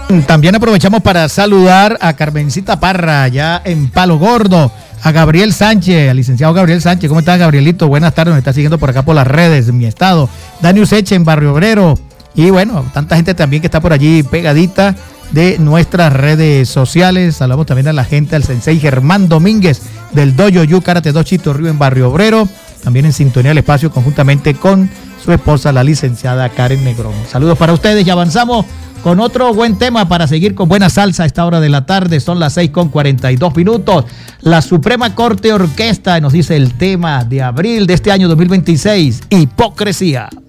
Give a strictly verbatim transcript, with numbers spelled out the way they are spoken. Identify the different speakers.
Speaker 1: También aprovechamos para saludar a Carmencita Parra, ya en Palo Gordo, a Gabriel Sánchez, al licenciado Gabriel Sánchez. ¿Cómo estás, Gabrielito? Buenas tardes, nos está siguiendo por acá por las redes de mi estado. Dani Useche en Barrio Obrero. Y bueno, tanta gente también que está por allí pegadita de nuestras redes sociales. Saludamos también a la gente, al sensei Germán Domínguez del Dojo Yu Karate Do Chito Río en Barrio Obrero. También en sintonía del espacio conjuntamente con su esposa, la licenciada Karen Negrón. Saludos para ustedes y avanzamos con otro buen tema para seguir con buena salsa a esta hora de la tarde. Son las seis con cuarenta y dos minutos. La Suprema Corte Orquesta nos dice el tema de abril de este año dos mil veintiséis, hipocresía.